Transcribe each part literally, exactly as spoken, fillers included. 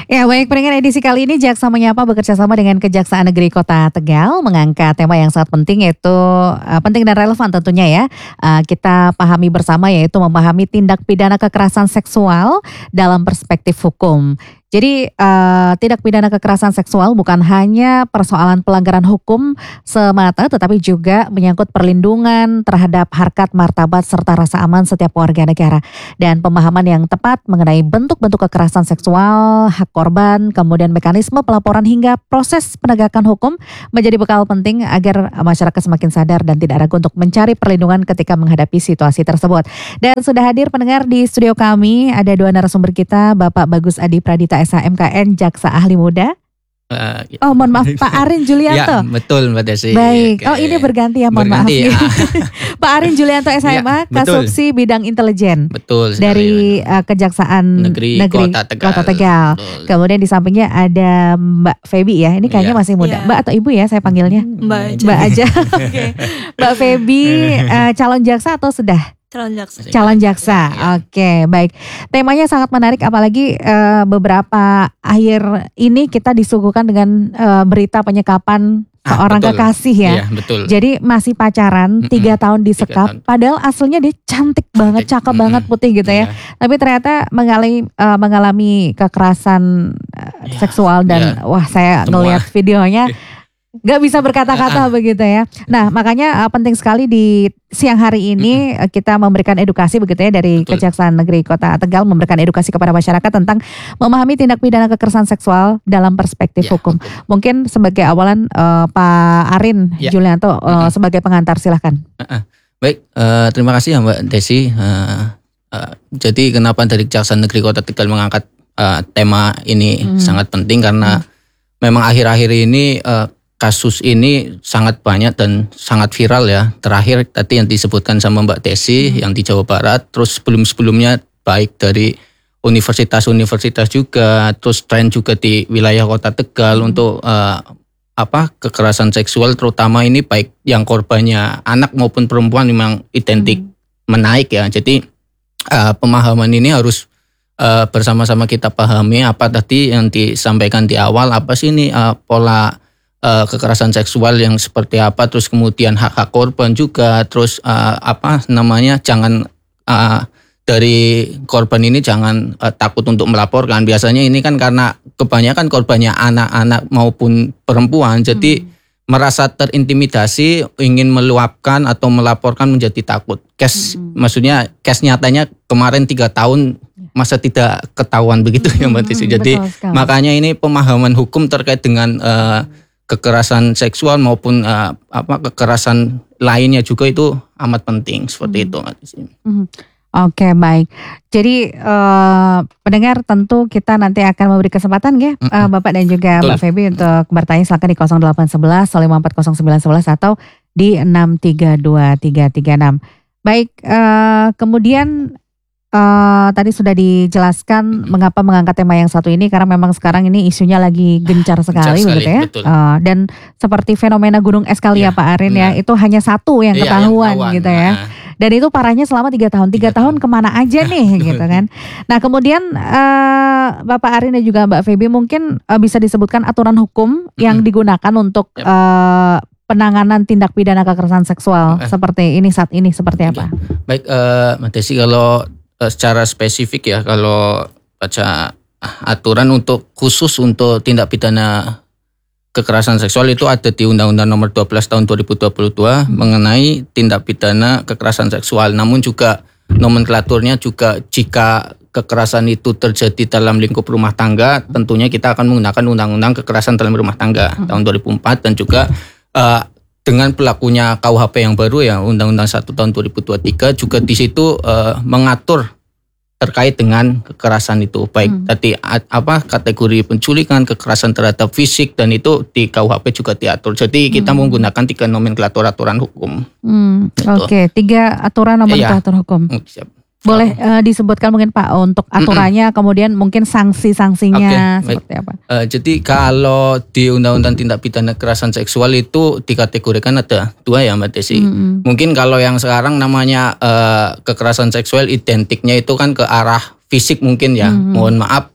Ya baik, pendengar edisi kali ini Jaksa Menyapa bekerja sama dengan Kejaksaan Negeri Kota Tegal mengangkat tema yang sangat penting yaitu uh, penting dan relevan tentunya ya. Uh, kita pahami bersama yaitu memahami tindak pidana kekerasan seksual dalam perspektif hukum. Jadi uh, tindak pidana kekerasan seksual bukan hanya persoalan pelanggaran hukum semata tetapi juga menyangkut perlindungan terhadap harkat martabat serta rasa aman setiap warga negara. Dan pemahaman yang tepat mengenai bentuk-bentuk kekerasan seksual, hak korban, kemudian mekanisme pelaporan hingga proses penegakan hukum menjadi bekal penting agar masyarakat semakin sadar dan tidak ragu untuk mencari perlindungan ketika menghadapi situasi tersebut. Dan sudah hadir pendengar di studio kami ada dua narasumber kita, Bapak Bagus Adi Pradita S H M K N, Jaksa Ahli Muda. Uh, ya. Oh mohon maaf, Pak Arin Julianto. Ya betul Mbak Desi. Baik, oh ini berganti ya, mohon berganti, maaf. Ya. Pak Arin Julianto S H M A, ya, Kasubsi Bidang Intelijen. Betul. Dari uh, Kejaksaan Negeri, Negeri Kota Tegal. Kota Tegal. Kemudian di sampingnya ada Mbak Febi ya, ini kayaknya ya. masih muda. Ya. Mbak atau Ibu ya saya panggilnya? Mbak aja. Mbak aja. Okay. Mbak Febi, uh, calon jaksa atau sudah? Calon jaksa. Calon jaksa, ya. Oke okay, baik. Temanya sangat menarik apalagi uh, beberapa akhir ini kita disuguhkan dengan uh, berita penyekapan ah, seorang betul. kekasih ya. Iya, betul. Jadi masih pacaran, tiga mm-hmm. tahun disekap. Tahun. Padahal aslinya dia cantik banget, cantik. cakep mm-hmm. banget, putih gitu ya. Yeah. Tapi ternyata mengalami uh, mengalami kekerasan uh, yeah. seksual dan yeah. wah saya ngelihat videonya. Gak bisa berkata-kata uh, uh. begitu ya. Nah makanya uh, penting sekali di siang hari ini uh, kita memberikan edukasi begitu ya dari Betul. Kejaksaan Negeri Kota Tegal memberikan edukasi kepada masyarakat tentang memahami tindak pidana kekerasan seksual dalam perspektif ya, hukum. Betul. Mungkin sebagai awalan uh, Pak Arin ya. Julianto uh, uh-huh. sebagai pengantar silahkan. Uh-uh. Baik, uh, terima kasih ya Mbak Desi. Uh, uh, jadi kenapa dari Kejaksaan Negeri Kota Tegal mengangkat uh, tema ini hmm. sangat penting karena hmm. memang akhir-akhir ini uh, kasus ini sangat banyak dan sangat viral ya. Terakhir tadi yang disebutkan sama Mbak Desi hmm. yang di Jawa Barat. Terus sebelum-sebelumnya baik dari universitas-universitas juga. Terus tren juga di wilayah Kota Tegal hmm. untuk uh, apa kekerasan seksual terutama ini baik yang korbannya anak maupun perempuan memang identik hmm. menaik ya. Jadi uh, pemahaman ini harus uh, bersama-sama kita pahami apa tadi yang disampaikan di awal. Apa sih ini uh, pola Uh, kekerasan seksual yang seperti apa, terus kemudian hak-hak korban juga, terus uh, apa namanya jangan uh, dari korban ini jangan uh, takut untuk melaporkan. Biasanya ini kan karena kebanyakan korbannya anak-anak maupun perempuan, jadi hmm. merasa terintimidasi, ingin meluapkan atau melaporkan menjadi takut. Case, hmm. maksudnya case nyatanya kemarin tiga tahun masa tidak ketahuan begitu hmm. ya Mbak Desi. Jadi makanya ini pemahaman hukum terkait dengan uh, kekerasan seksual maupun uh, apa kekerasan lainnya juga itu amat penting seperti hmm. itu. Hmm. Oke okay, baik. Jadi uh, pendengar tentu kita nanti akan memberi kesempatan ya hmm. uh, Bapak dan juga Betul. Mbak Febi untuk bertanya silakan di nol delapan satu satu lima empat nol sembilan satu satu atau di enam tiga dua tiga tiga enam. Baik, uh, kemudian Uh, tadi sudah dijelaskan hmm. mengapa mengangkat tema yang satu ini karena memang sekarang ini isunya lagi gencar sekali, gencar begitu sekali, ya. Uh, dan seperti fenomena gunung es kali ya, ya Pak Arin ya, ya itu hanya satu yang ya, ketahuan yang gitu ya. Nah. Dan itu parahnya selama tiga tahun, tiga tahun kemana aja nih gitu kan. Nah kemudian uh, Bapak Arin dan juga Mbak Febi mungkin uh, bisa disebutkan aturan hukum yang hmm. digunakan untuk yep. uh, penanganan tindak pidana kekerasan seksual eh. seperti ini saat ini seperti apa? Baik uh, Mbak Desi, kalau secara spesifik ya kalau baca aturan untuk khusus untuk tindak pidana kekerasan seksual itu ada di Undang-Undang Nomor dua belas Tahun dua ribu dua puluh dua hmm. mengenai tindak pidana kekerasan seksual. Namun juga nomenklaturnya juga jika kekerasan itu terjadi dalam lingkup rumah tangga, tentunya kita akan menggunakan Undang-Undang Kekerasan dalam Rumah Tangga hmm. tahun dua ribu empat dan juga uh, dengan berlakunya K U H P yang baru ya Undang-Undang satu tahun dua ribu dua puluh tiga juga di situ uh, mengatur terkait dengan kekerasan itu baik hmm. tadi apa kategori penculikan, kekerasan terhadap fisik dan itu di K U H P juga diatur. Jadi kita hmm. menggunakan tiga nomenklatur aturan hukum. Hmm. Oke, okay. tiga aturan nomenklatur iya. hukum. Siap. Boleh uh, disebutkan mungkin Pak untuk aturannya, mm-mm. kemudian mungkin sanksi-sanksinya okay, seperti apa? Uh, jadi kalau di Undang-Undang Tindak Pidana Kekerasan Seksual itu dikategorikan ada dua ya Mbak Desi. Mm-mm. Mungkin kalau yang sekarang namanya uh, kekerasan seksual identiknya itu kan ke arah fisik mungkin ya. Mm-hmm. Mohon maaf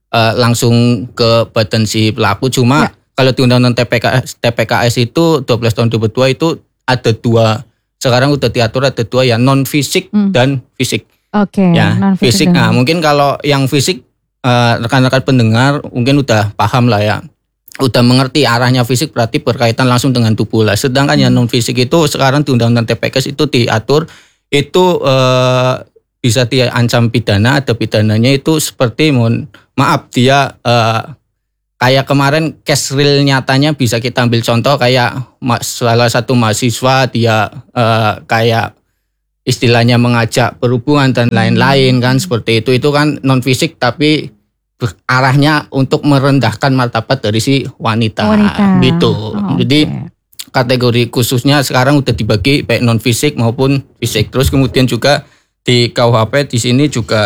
uh, langsung ke badan si pelaku. Cuma ya. Kalau di undang-undang T P K S, T P K S itu dua belas tahun dua ribu dua itu ada dua. Sekarang udah diatur ada dua ya, non fisik hmm. dan fisik. Oke. Okay, ya, fisik. Nah, mungkin kalau yang fisik uh, rekan-rekan pendengar mungkin udah paham lah ya. Udah mengerti arahnya fisik berarti berkaitan langsung dengan tubuh lah. Sedangkan hmm. yang non fisik itu sekarang di undang-undang T P K S itu diatur itu uh, bisa diancam pidana, ada pidananya itu seperti mohon maaf dia uh, kayak kemarin case real nyatanya bisa kita ambil contoh kayak salah satu mahasiswa dia uh, kayak istilahnya mengajak berhubungan dan lain-lain kan seperti itu itu kan non fisik tapi arahnya untuk merendahkan martabat dari si wanita, wanita. gitu. Oh, jadi okay. kategori khususnya sekarang udah dibagi baik non fisik maupun fisik. Terus kemudian juga di K U H P di sini juga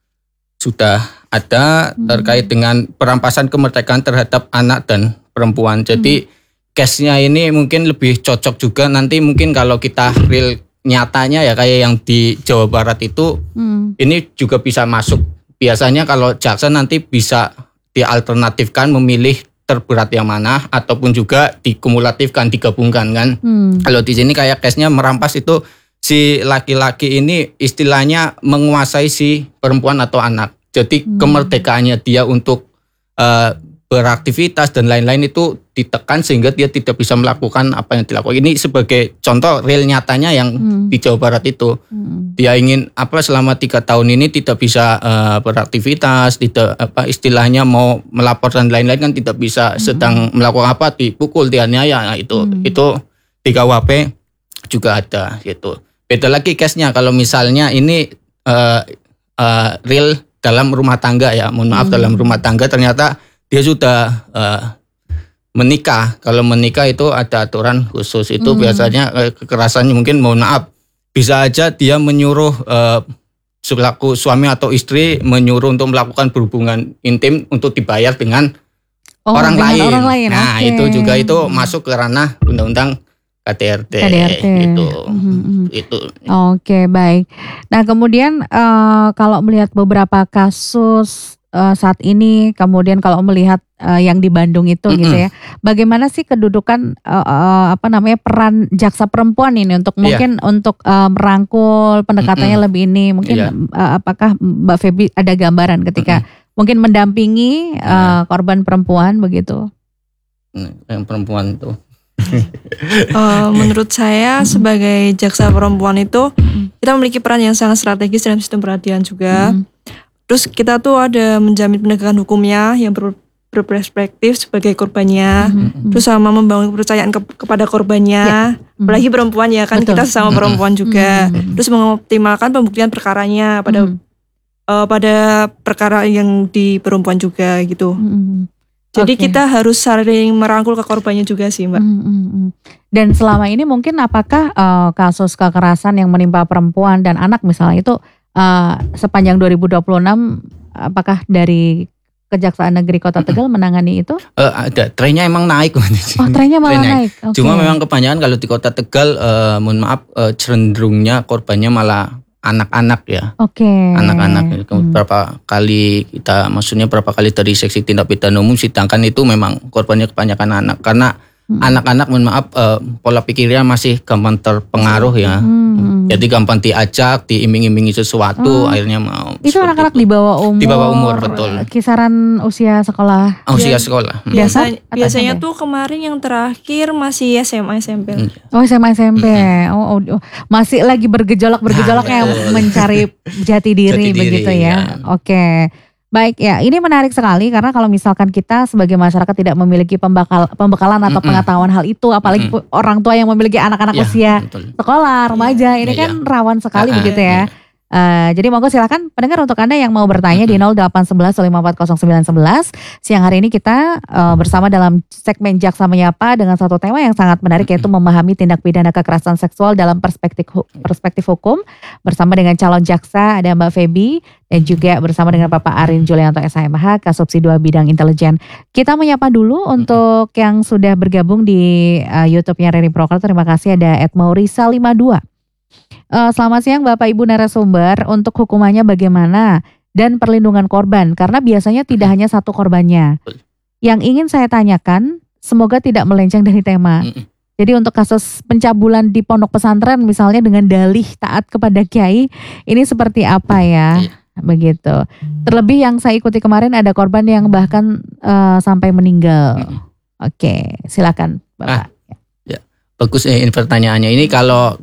sudah ada terkait dengan perampasan kemerdekaan terhadap anak dan perempuan. Jadi hmm. case-nya ini mungkin lebih cocok juga nanti mungkin kalau kita real nyatanya ya kayak yang di Jawa Barat itu hmm. ini juga bisa masuk. Biasanya kalau jaksa nanti bisa dialternatifkan memilih terberat yang mana ataupun juga dikumulatifkan digabungkan kan. Hmm. Kalau di sini kayak case-nya merampas itu si laki-laki ini istilahnya menguasai si perempuan atau anak. Jadi hmm. kemerdekaannya dia untuk uh, beraktivitas dan lain-lain itu ditekan sehingga dia tidak bisa melakukan apa yang dilakukan. Ini sebagai contoh real nyatanya yang hmm. di Jawa Barat itu. Hmm. Dia ingin apa selama tiga tahun ini tidak bisa uh, beraktivitas, tidak apa istilahnya mau melapor dan lain-lain kan tidak bisa, hmm. sedang melakukan apa dipukul, dianiaya. Nah, itu hmm. itu di K U H P juga ada gitu. Beda lagi case-nya kalau misalnya ini uh, uh, real dalam rumah tangga ya. Mohon maaf hmm. dalam rumah tangga ternyata dia sudah uh, menikah. Kalau menikah itu ada aturan khusus itu hmm. biasanya uh, kekerasannya mungkin mohon maaf bisa aja dia menyuruh uh, selaku suami atau istri menyuruh untuk melakukan berhubungan intim untuk dibayar dengan oh, orang, dengan lain. orang lain. Nah okay. itu juga itu masuk ke ranah undang-undang K D R T, K D R T. Gitu. Mm-hmm. Itu. Oke okay, baik. Nah kemudian uh, kalau melihat beberapa kasus uh, saat ini, kemudian kalau melihat uh, yang di Bandung itu mm-hmm. gitu ya, bagaimana sih kedudukan uh, uh, apa namanya peran jaksa perempuan ini untuk mungkin yeah. untuk uh, merangkul pendekatannya mm-hmm. lebih ini, mungkin yeah. uh, apakah Mbak Feby ada gambaran ketika mm-hmm. mungkin mendampingi uh, yeah. korban perempuan begitu? Yang perempuan itu. uh, menurut saya mm-hmm. sebagai jaksa perempuan itu mm-hmm. kita memiliki peran yang sangat strategis dalam sistem peradilan juga. Mm-hmm. Terus kita tuh ada menjamin penegakan hukumnya yang ber, berperspektif sebagai korbannya, mm-hmm. terus sama membangun kepercayaan ke, kepada korbannya, yeah. apalagi perempuan ya kan. Betul. Kita sesama mm-hmm. perempuan juga, mm-hmm. terus mengoptimalkan pembuktian perkaranya pada mm-hmm. uh, pada perkara yang di perempuan juga gitu. Mm-hmm. Jadi okay. kita harus saling merangkul ke korbannya juga sih Mbak. Mm-hmm. Dan selama ini mungkin apakah uh, kasus kekerasan yang menimpa perempuan dan anak misalnya itu uh, sepanjang dua ribu dua puluh enam apakah dari Kejaksaan Negeri Kota Tegal menangani itu? Uh, ada, trennya emang naik. Oh trennya malah trennya naik. Okay. Cuma memang kebanyakan kalau di Kota Tegal, uh, mohon maaf, uh, cenderungnya korbannya malah anak-anak ya, Oke. Okay. anak-anak. Hmm. Berapa kali kita, maksudnya berapa kali dari seksi tindak pidana umum sidangkan itu memang korbannya kebanyakan anak. Karena hmm. anak-anak, mohon maaf, uh, pola pikirnya masih gampang terpengaruh ya. Hmm. Jadi gampang diajak, diiming-imingi sesuatu, hmm. akhirnya mau. Itu anak-anak itu. di bawah umur. Di bawah umur, betul. Kisaran usia sekolah. Oh, usia sekolah. Hmm. Biasa, biasanya tuh kemarin yang terakhir masih S M A S M P. Hmm. Oh S M A S M P. Hmm. Oh, oh, oh, masih lagi bergejolak-bergejolaknya nah, mencari jati diri, jati diri begitu ya. ya. Oke. Baik ya, ini menarik sekali karena kalau misalkan kita sebagai masyarakat tidak memiliki pembekal, pembekalan atau Mm-mm. pengetahuan hal itu, apalagi Mm-mm. orang tua yang memiliki anak-anak ya, usia betul. sekolah, remaja, ini ya, kan ya. rawan sekali uh, begitu ya. ya. Uh, jadi monggo silakan pendengar untuk Anda yang mau bertanya mm-hmm. di nol delapan satu satu lima empat nol sembilan satu satu. Siang hari ini kita uh, bersama dalam segmen Jaksa Menyapa dengan satu tema yang sangat menarik mm-hmm. yaitu memahami tindak pidana kekerasan seksual dalam perspektif perspektif hukum bersama dengan calon jaksa ada Mbak Feby dan juga bersama dengan Bapak Arin Julianto S H M H Kasubsi dua Bidang Intelijen. Kita menyapa dulu untuk mm-hmm. yang sudah bergabung di uh, YouTube-nya Reni Proker. Terima kasih ada Edmaurisa lima dua. Uh, selamat siang Bapak Ibu narasumber, untuk hukumannya bagaimana dan perlindungan korban, karena biasanya tidak hanya satu korbannya. Betul. Yang ingin saya tanyakan, semoga tidak melenceng dari tema. Mm-mm. Jadi untuk kasus pencabulan di pondok pesantren misalnya dengan dalih taat kepada kiai, ini seperti apa ya? Iya. Begitu. Terlebih yang saya ikuti kemarin ada korban yang bahkan uh, sampai meninggal. Mm-mm. Oke, silakan Bapak. Ah, bagus eh, ini pertanyaannya. Ini kalau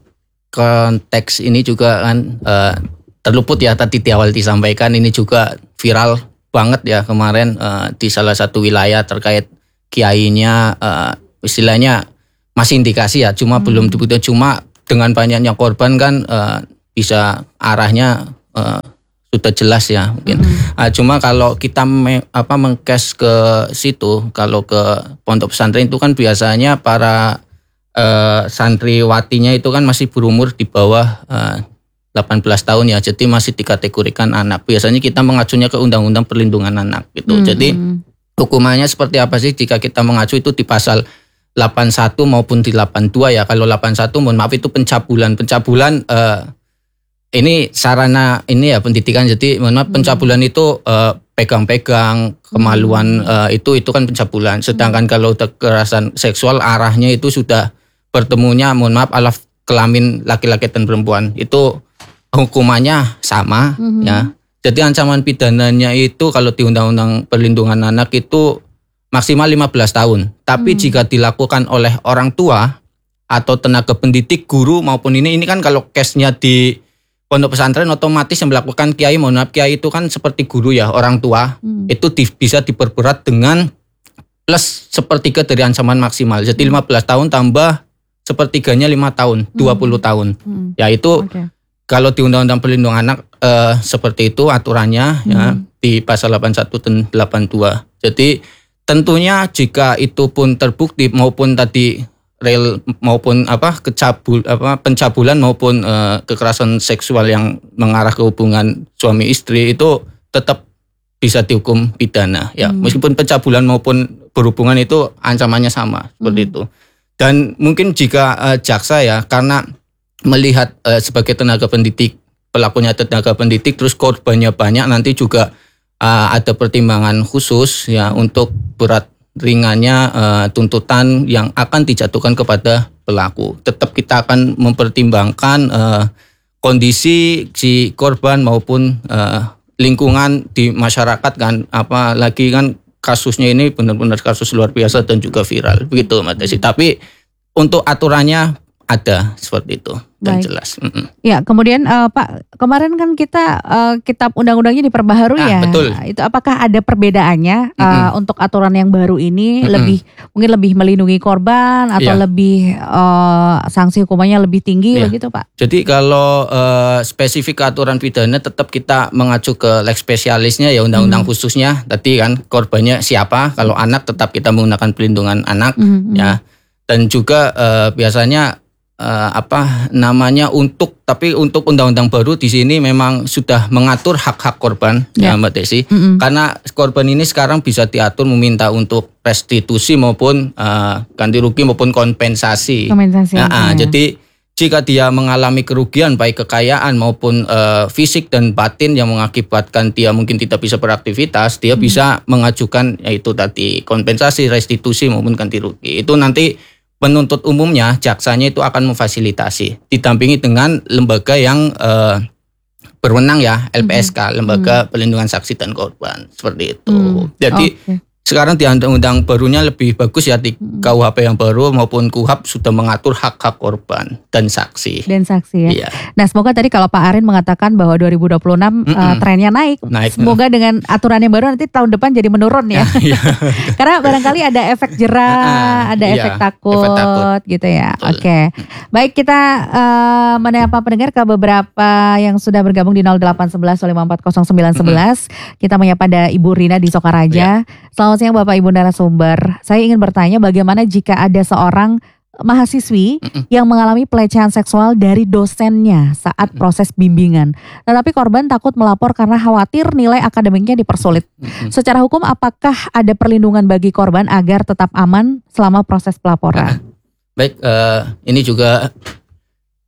konteks ini juga kan uh, terluput ya tadi di awal disampaikan, ini juga viral banget ya kemarin uh, di salah satu wilayah terkait kiainya, uh, istilahnya masih indikasi ya, cuma hmm. belum dibuktikan. Cuma dengan banyaknya korban kan uh, bisa arahnya uh, sudah jelas ya mungkin. Hmm. Uh, cuma kalau kita me, apa mengcast ke situ, kalau ke pondok pesantren itu kan biasanya para uh, santriwatinya itu kan masih berumur di bawah uh, delapan belas tahun ya, jadi masih dikategorikan anak. Biasanya kita mengacunya ke Undang-Undang Perlindungan Anak gitu. Hmm. Jadi hukumannya seperti apa sih jika kita mengacu itu di pasal delapan puluh satu maupun di delapan puluh dua ya. Kalau delapan puluh satu mohon maaf itu pencabulan. Pencabulan uh, ini sarana ini ya pendidikan. Jadi mohon maaf pencabulan itu uh, pegang-pegang, kemaluan uh, itu itu kan pencabulan. Sedangkan kalau kekerasan seksual arahnya itu sudah bertemunya mohon maaf alaf kelamin laki-laki dan perempuan. Itu hukumannya sama mm-hmm. ya. Jadi ancaman pidananya itu kalau di Undang-Undang Perlindungan Anak itu maksimal lima belas tahun. Tapi hmm. jika dilakukan oleh orang tua atau tenaga pendidik, guru maupun ini, ini kan kalau case-nya di pondok pesantren otomatis yang melakukan kiai, mohon maaf kiai itu kan seperti guru ya, orang tua. Hmm. Itu di, bisa diperberat dengan plus sepertiga dari ancaman maksimal. Jadi lima belas tahun tambah sepertiganya lima tahun, hmm. dua puluh tahun. Hmm. Ya itu okay. Kalau di Undang-Undang Perlindungan Anak eh, seperti itu aturannya hmm. ya di pasal delapan puluh satu dan delapan puluh dua. Jadi tentunya jika itu pun terbukti maupun tadi real maupun apa kecabul apa pencabulan maupun uh, kekerasan seksual yang mengarah ke hubungan suami istri itu tetap bisa dihukum pidana ya. Hmm. Meskipun pencabulan maupun berhubungan itu ancamannya sama seperti hmm. itu. Dan mungkin jika uh, jaksa ya karena melihat uh, sebagai tenaga pendidik, pelakunya tenaga pendidik terus korbannya banyak, nanti juga Uh, ada pertimbangan khusus ya untuk berat ringannya uh, tuntutan yang akan dijatuhkan kepada pelaku. Tetap kita akan mempertimbangkan uh, kondisi si korban maupun uh, lingkungan di masyarakat kan, apalagi kan kasusnya ini benar-benar kasus luar biasa dan juga viral begitu Mbak Desi. Tapi untuk aturannya ada seperti itu dan Baik. jelas. Mm-mm. Ya, kemudian uh, Pak, kemarin kan kita uh, kitab undang-undangnya diperbaharui ah, ya. Betul. Itu apakah ada perbedaannya uh, untuk aturan yang baru ini Mm-mm. lebih mungkin lebih melindungi korban atau yeah. lebih uh, sanksi hukumannya lebih tinggi yeah. begitu Pak? Jadi kalau uh, spesifik aturan pidana tetap kita mengacu ke lex spesialisnya ya, undang-undang mm. khususnya. Tadi kan korbannya siapa? Kalau anak tetap kita menggunakan pelindungan anak mm-hmm. ya. Dan juga uh, biasanya Uh, apa namanya untuk tapi untuk undang-undang baru di sini memang sudah mengatur hak-hak korban yeah. ya Mbak Desi. Mm-hmm. Karena korban ini sekarang bisa diatur meminta untuk restitusi maupun uh, ganti rugi maupun kompensasi. Kompensasi. Nah, uh, jadi jika dia mengalami kerugian baik kekayaan maupun uh, fisik dan batin yang mengakibatkan dia mungkin tidak bisa beraktivitas, dia mm-hmm. bisa mengajukan yaitu tadi kompensasi, restitusi maupun ganti rugi. Itu nanti penuntut umumnya, jaksanya itu akan memfasilitasi, didampingi dengan lembaga yang uh, berwenang ya, L P S K, hmm. Lembaga hmm. Perlindungan Saksi dan Korban, seperti itu. Hmm. Jadi okay. sekarang di undang-undang barunya lebih bagus ya, di K U H P yang baru maupun K U H P sudah mengatur hak-hak korban dan saksi. Dan saksi ya. Iya. Nah semoga tadi kalau Pak Arin mengatakan bahwa dua ribu dua puluh enam uh, trennya naik, naik, semoga dengan aturan yang baru nanti tahun depan jadi menurun ya. Karena barangkali ada efek jerah, ada iya, efek, takut, efek takut gitu ya. Oke, okay. Baik kita uh, menyapa pendengar ke beberapa yang sudah bergabung di nol delapan satu satu lima empat nol sembilan satu satu. Kita menyapa ada Ibu Rina di Sokaraja. Iya. Selamat siang Bapak Ibu narasumber. Saya ingin bertanya bagaimana jika ada seorang mahasiswi Mm-mm. yang mengalami pelecehan seksual dari dosennya saat Mm-mm. proses bimbingan. Tetapi korban takut melapor karena khawatir nilai akademiknya dipersulit. Mm-mm. Secara hukum apakah ada perlindungan bagi korban agar tetap aman selama proses pelaporan? Baik, uh, ini juga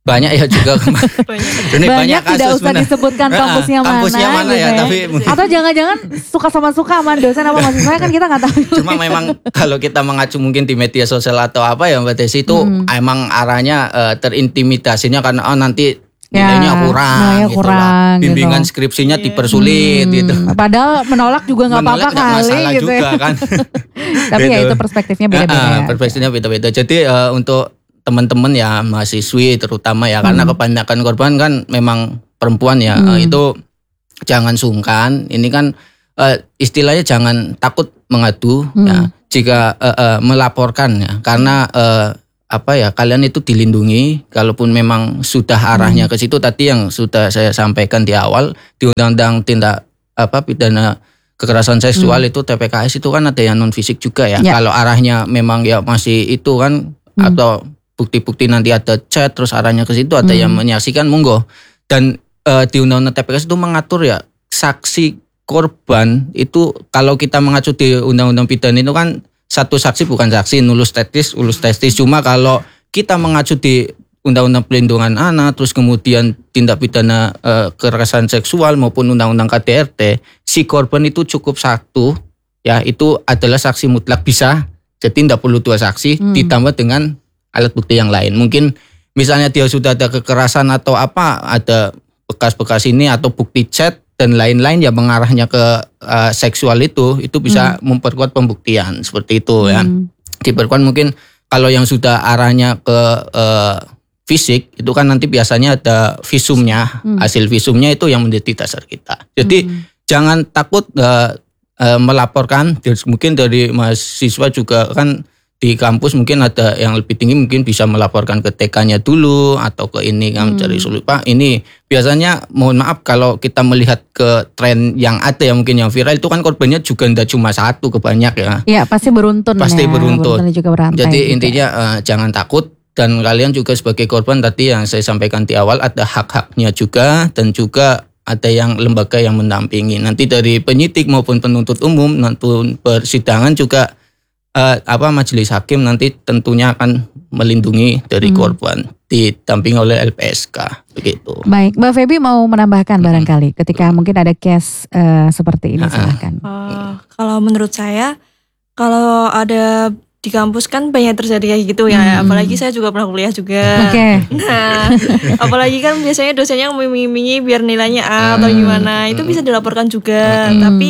banyak ya juga. banyak, banyak kasus tidak usah bener. Disebutkan kampusnya mana, kampusnya mana gitu ya, ya. Tapi atau jangan-jangan suka sama suka sama dosen apa mahasiswa kan kita nggak tahu. Cuma memang kalau kita mengacu mungkin di media sosial atau apa ya Mbak Desi itu hmm. emang arahnya uh, terintimidasinya karena oh nanti nilainya ya, kurang, nah ya gitu kurang lah. Bimbingan gitu. Skripsinya yeah. dipersulit hmm, gitu. Padahal menolak juga nggak apa-apa kali masalah gitu juga ya. Kan. Tapi gitu. Ya itu perspektifnya beda-beda. Uh, perspektifnya beda-beda. Jadi uh, untuk teman-teman ya mahasiswi terutama ya hmm. karena kebanyakan korban kan memang perempuan ya hmm. uh, itu jangan sungkan. Ini kan uh, istilahnya jangan takut mengadu hmm. ya jika uh, uh, melaporkan ya karena uh, apa ya kalian itu dilindungi kalaupun memang sudah arahnya hmm. ke situ tadi yang sudah saya sampaikan di awal di undang-undang tindak apa pidana kekerasan seksual hmm. itu T P K S itu kan ada yang non fisik juga ya. ya. Kalau arahnya memang ya masih itu kan hmm. atau bukti-bukti nanti ada chat terus arahnya ke situ ada hmm. yang menyaksikan monggo dan e, di undang-undang T P K S itu mengatur ya saksi korban itu kalau kita mengacu di undang-undang pidana itu kan satu saksi bukan saksi nulus testis ulus testis cuma kalau kita mengacu di undang-undang pelindungan anak terus kemudian tindak pidana e, kekerasan seksual maupun undang-undang K D R T si korban itu cukup satu ya itu adalah saksi mutlak bisa jadi tidak perlu dua saksi hmm. ditambah dengan alat bukti yang lain. Mungkin misalnya dia sudah ada kekerasan atau apa, ada bekas-bekas ini atau bukti chat dan lain-lain yang mengarahnya ke uh, seksual itu, itu bisa hmm. memperkuat pembuktian seperti itu ya. Hmm. Diperkuat mungkin kalau yang sudah arahnya ke uh, fisik itu kan nanti biasanya ada visumnya, hmm. hasil visumnya itu yang menjadi dasar kita. Jadi hmm. jangan takut uh, uh, melaporkan. Mungkin dari mahasiswa juga kan. Di kampus mungkin ada yang lebih tinggi mungkin bisa melaporkan ke T K-nya dulu atau ke ini kan hmm. cari sulit Pak ini biasanya mohon maaf kalau kita melihat ke tren yang ada yang mungkin yang viral itu kan korbannya juga tidak cuma satu kebanyak ya. Iya pasti beruntun pasti ya. beruntun. Juga jadi juga. Intinya uh, jangan takut dan kalian juga sebagai korban tadi yang saya sampaikan di awal ada hak-haknya juga dan juga ada yang lembaga yang mendampingi nanti dari penyidik maupun penuntut umum nanti persidangan juga Uh, apa majelis hakim nanti tentunya akan melindungi dari hmm. korban didampingi oleh L P S K begitu. Baik, Mbak Feby mau menambahkan barangkali hmm. ketika mungkin ada case uh, seperti ini uh-uh. silahkan. Uh, kalau menurut saya kalau ada di kampus kan banyak terjadi kayak gitu ya, hmm. apalagi saya juga pernah kuliah juga. Oke. Okay. Nah, apalagi kan biasanya dosennya mengiming-imingi biar nilainya A atau gimana, itu bisa dilaporkan juga, hmm. tapi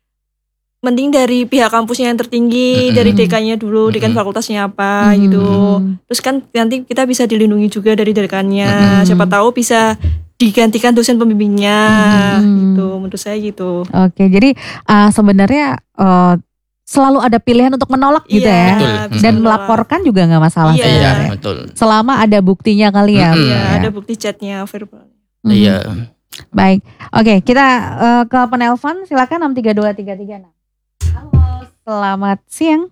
mending dari pihak kampusnya yang tertinggi, mm-hmm. dari dekannya dulu, mm-hmm. dekan fakultasnya apa mm-hmm. gitu. Terus kan nanti kita bisa dilindungi juga dari dekannya. Mm-hmm. Siapa tahu bisa digantikan dosen pembimbingnya mm-hmm. gitu. Menurut saya gitu. Oke, jadi uh, sebenarnya uh, selalu ada pilihan untuk menolak gitu iya, ya. Betul. Dan melaporkan juga nggak masalah. Iya, iya betul. Selama ada buktinya kali ya. Iya, ya. Ada bukti chatnya verbal. Mm-hmm. Iya. Baik, oke kita uh, ke penelpon silakan enam tiga dua tiga tiga enam. Halo, selamat siang.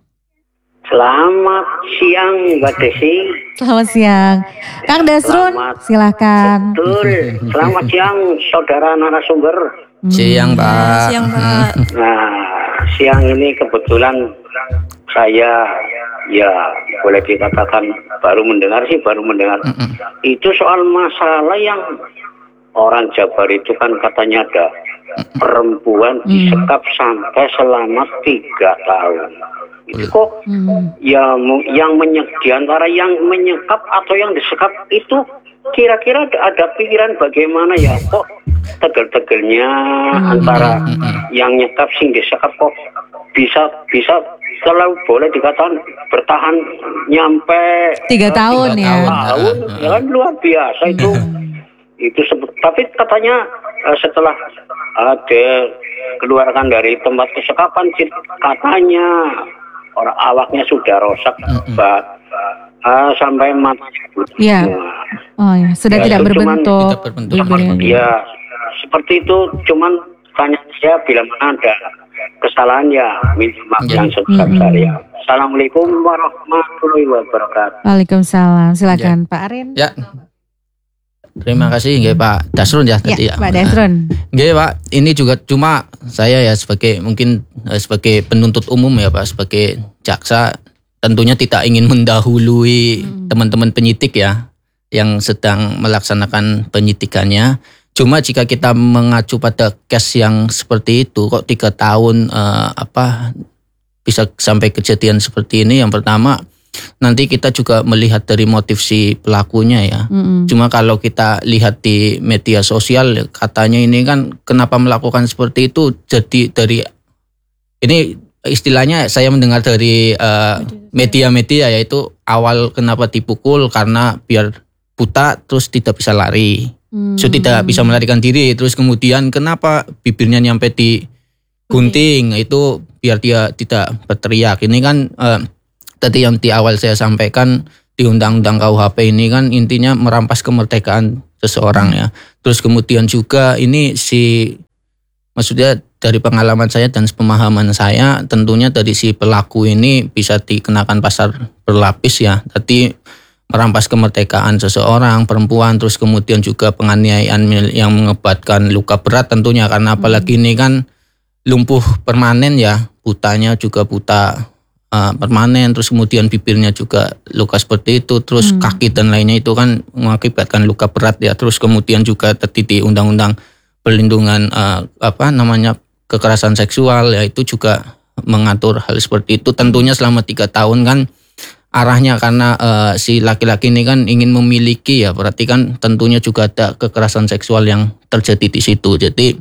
Selamat siang Mbak Desi. Selamat siang. Kang Dasrun, silakan. Betul. Selamat siang saudara narasumber. Hmm. Siang Pak. Siang Pak. Nah, siang ini kebetulan saya ya boleh dikatakan baru mendengar sih, baru mendengar. Mm-mm. Itu soal masalah yang orang Jabar itu kan katanya ada perempuan disekap hmm. sampai selama tiga tahun. Itu kok hmm. yang yang menyek, diantara yang menyekap atau yang disekap itu kira-kira ada, ada pikiran bagaimana ya kok tegel-tegelnya hmm. antara hmm. yang nyekap sing disekap kok bisa bisa kalau boleh dikatakan bertahan nyampe tiga tahun ya. Tahun ya kan luar biasa itu. Itu sebut, tapi katanya uh, setelah ada keluarkan dari tempat kesekapan katanya orang awaknya sudah rosak mm-hmm. bah, uh, sampai mati. Iya. Oh ya, sudah ya, tidak berbentuk. Cuman, ya, seperti itu. Cuman tanya saya bila mana ada kesalahan ya minta maaf yang sebesar-besarnya. Mm-hmm. Assalamualaikum warahmatullahi wabarakatuh. Waalaikumsalam. Silakan ya. Pak Arin. Ya. Terima kasih nggih Pak Dasrun ya tadi ya. Pak Dasrun. Nggih Pak, ini juga cuma saya ya sebagai mungkin sebagai penuntut umum ya Pak, sebagai jaksa tentunya tidak ingin mendahului hmm. teman-teman penyidik ya. yang sedang melaksanakan penyidikannya. Cuma jika kita mengacu pada case yang seperti itu, kok tiga tahun eh, apa bisa sampai kejadian seperti ini? Yang pertama, nanti kita juga melihat dari motif si pelakunya ya. Mm-hmm. Cuma kalau kita lihat di media sosial, katanya ini kan kenapa melakukan seperti itu? Jadi dari ini istilahnya saya mendengar dari uh, media-media, yaitu awal kenapa dipukul karena biar buta terus tidak bisa lari, mm-hmm. so tidak bisa melarikan diri. Terus kemudian kenapa bibirnya nyampe di gunting, okay. itu biar dia tidak berteriak. Ini kan uh, tadi yang di awal saya sampaikan di Undang-Undang K U H P ini kan intinya merampas kemerdekaan seseorang ya. Terus kemudian juga ini si, maksudnya dari pengalaman saya dan pemahaman saya, tentunya dari si pelaku ini bisa dikenakan pasal berlapis ya. Tadi merampas kemerdekaan seseorang, perempuan, terus kemudian juga penganiayaan yang mengakibatkan luka berat tentunya, karena apalagi ini kan lumpuh permanen ya, butanya juga buta Uh, permanen, terus kemudian bibirnya juga luka seperti itu, terus hmm. kaki dan lainnya itu kan mengakibatkan luka berat ya. Terus kemudian juga tadi di Undang-Undang Perlindungan uh, apa namanya kekerasan seksual ya, itu juga mengatur hal seperti itu. Tentunya selama tiga tahun kan arahnya karena uh, si laki-laki ini kan ingin memiliki ya, berarti kan tentunya juga ada kekerasan seksual yang terjadi di situ. Jadi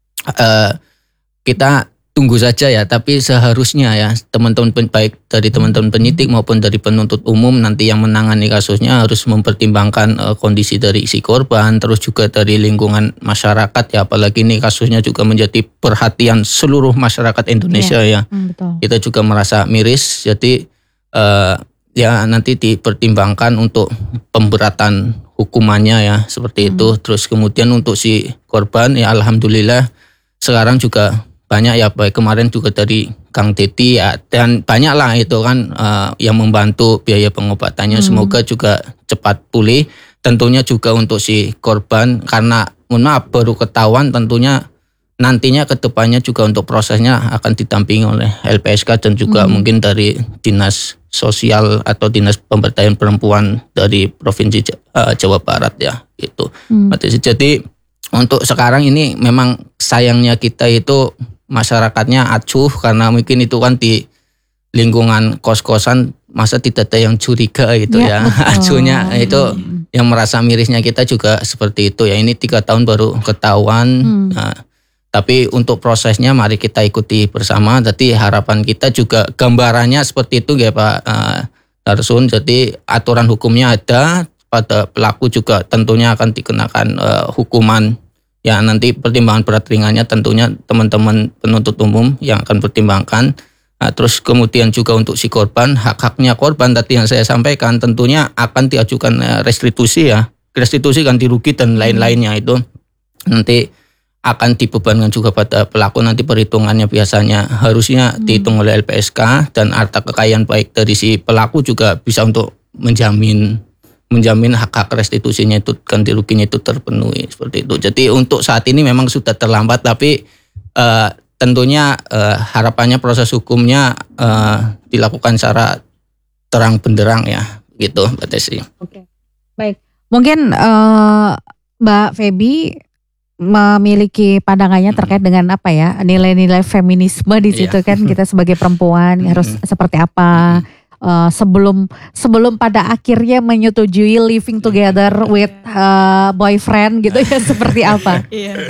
uh, kita tunggu saja ya, tapi seharusnya ya teman-teman baik dari teman-teman penyidik maupun dari penuntut umum nanti yang menangani kasusnya harus mempertimbangkan uh, kondisi dari si korban, terus juga dari lingkungan masyarakat ya, apalagi ini kasusnya juga menjadi perhatian seluruh masyarakat Indonesia ya. ya. Hmm, betul. Kita juga merasa miris, jadi uh, ya nanti dipertimbangkan untuk pemberatan hukumannya ya, seperti hmm. itu. Terus kemudian untuk si korban ya alhamdulillah sekarang juga banyak ya, baik kemarin juga dari Kang Teti ya, dan banyak lah itu kan uh, yang membantu biaya pengobatannya. Hmm. Semoga juga cepat pulih. Tentunya juga untuk si korban, karena mohon maaf baru ketahuan, tentunya nantinya ke depannya juga untuk prosesnya akan didampingi oleh L P S K dan juga hmm. mungkin dari Dinas Sosial atau Dinas Pemberdayaan Perempuan dari Provinsi uh, Jawa Barat ya gitu. Hmm. Jadi untuk sekarang ini memang sayangnya kita itu masyarakatnya acuh, karena mungkin itu kan di lingkungan kos-kosan masa tidak ada yang curiga gitu ya, ya. Acuhnya itu hmm. yang merasa mirisnya kita juga seperti itu ya. Ini tiga tahun baru ketahuan. Hmm. Nah, tapi untuk prosesnya mari kita ikuti bersama. Jadi harapan kita juga gambarannya seperti itu ya Pak uh, Darsun. Jadi aturan hukumnya ada, pada pelaku juga tentunya akan dikenakan uh, hukuman. Ya nanti pertimbangan berat ringannya tentunya teman-teman penuntut umum yang akan pertimbangkan. Nah, terus kemudian juga untuk si korban, hak-haknya korban tadi yang saya sampaikan tentunya akan diajukan restitusi ya. Restitusi ganti rugi dan lain-lainnya itu nanti akan dibebankan juga pada pelaku. Nanti perhitungannya biasanya harusnya hmm. dihitung oleh L P S K, dan harta kekayaan baik dari si pelaku juga bisa untuk menjamin menjamin hak-hak restitusinya itu, ganti ruginya itu terpenuhi seperti itu. Jadi untuk saat ini memang sudah terlambat, tapi uh, tentunya uh, harapannya proses hukumnya uh, dilakukan secara terang benderang ya, gitu Mbak Desi. Oke, baik. Mungkin uh, Mbak Feby memiliki pandangannya terkait dengan apa ya, nilai-nilai feminisme di situ yeah. kan, kita sebagai perempuan harus seperti apa. Uh, sebelum sebelum pada akhirnya menyetujui living together with uh, boyfriend gitu ya, seperti apa? Iya.